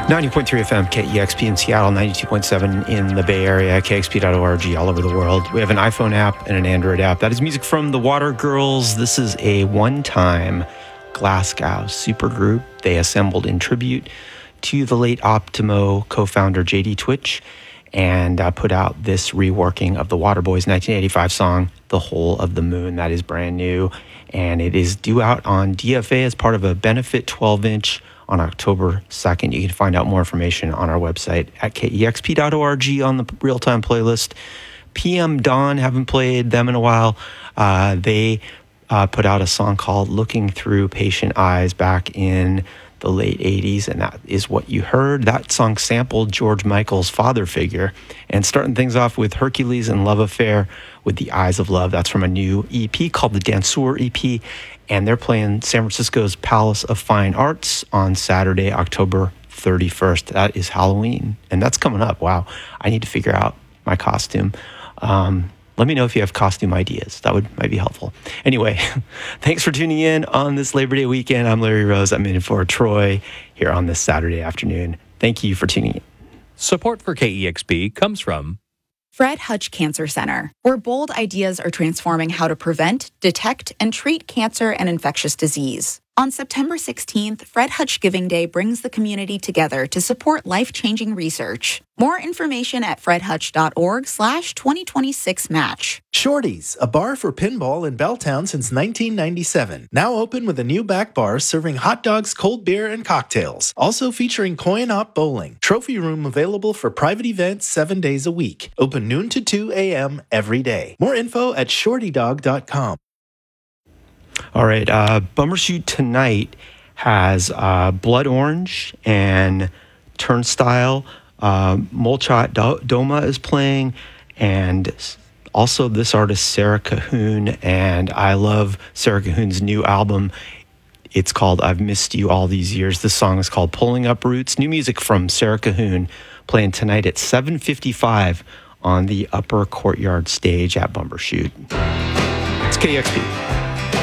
90.3 FM, KEXP in Seattle, 92.7 in the Bay Area, KXP.org all over the world. We have an iPhone app and an Android app. That is music from the Water Girls. This is a one-time Glasgow supergroup they assembled in tribute to the late Optimo co-founder J.D. Twitch and put out this reworking of the Waterboys 1985 song, The Hole of the Moon. That is brand new, and it is due out on DFA as part of a benefit 12-inch on October 2nd. You can find out more information on our website at kexp.org on the real-time playlist. PM Dawn, haven't played them in a while. They put out a song called Looking Through Patient Eyes back in the late 80s, and that is what you heard. That song sampled George Michael's father figure. And starting things off with Hercules and Love Affair with The Eyes of Love. That's from a new EP called the Danseur EP, and they're playing San Francisco's Palace of Fine Arts on Saturday, October 31st. That is Halloween, and that's coming up. Wow, I need to figure out my costume. Let me know if you have costume ideas. That might be helpful. Anyway, thanks for tuning in on this Labor Day weekend. I'm Larry Rose. I'm in for Troy here on this Saturday afternoon. Thank you for tuning in. Support for KEXP comes from Fred Hutch Cancer Center, where bold ideas are transforming how to prevent, detect, and treat cancer and infectious disease. On September 16th, Fred Hutch Giving Day brings the community together to support life-changing research. More information at fredhutch.org/2026match. Shorty's, a bar for pinball in Belltown since 1997. Now open with a new back bar serving hot dogs, cold beer, and cocktails. Also featuring coin-op bowling. Trophy room available for private events 7 days a week. Open noon to 2 a.m. every day. More info at shortydog.com. All right, Bumbershoot tonight has Blood Orange and Turnstile. Molchat Doma is playing, and also this artist Sarah Cahoon, and I love Sarah Cahoon's new album. It's called I've Missed You All These Years. This song is called Pulling Up Roots. New music from Sarah Cahoon, playing tonight at 7:55 on the Upper Courtyard stage at Bumbershoot. It's KXP.